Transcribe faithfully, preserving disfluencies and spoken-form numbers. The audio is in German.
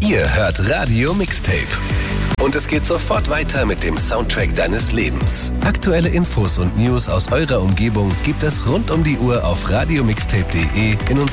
Ihr hört Radio Mixtape. Und es geht sofort weiter mit dem Soundtrack deines Lebens. Aktuelle Infos und News aus eurer Umgebung gibt es rund um die Uhr auf radiomixtape punkt de in unserer